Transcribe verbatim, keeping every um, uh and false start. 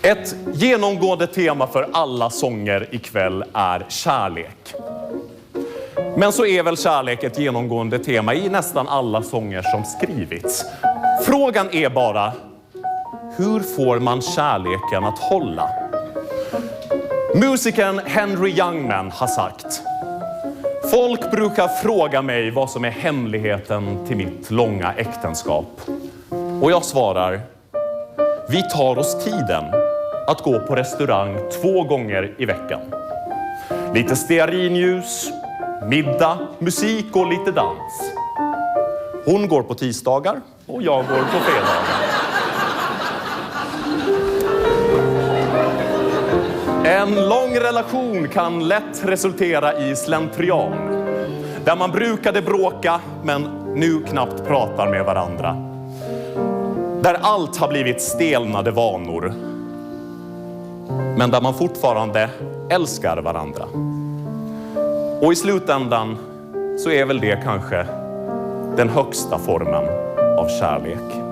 Ett genomgående tema för alla sånger ikväll är kärlek. Men så är väl kärlek ett genomgående tema i nästan alla sånger som skrivits. Frågan är bara, hur får man kärleken att hålla? Musikern Henry Youngman har sagt: folk brukar fråga mig vad som är hemligheten till mitt långa äktenskap. Och jag svarar, vi tar oss tiden att gå på restaurang två gånger i veckan. Lite stearinljus, middag, musik och lite dans. Hon går på tisdagar och jag går på fredagar. En lång relation kan lätt resultera i slentrian. Där man brukade bråka men nu knappt pratar med varandra. Där allt har blivit stelnade vanor. Men där man fortfarande älskar varandra. Och i slutändan så är väl det kanske den högsta formen av kärlek.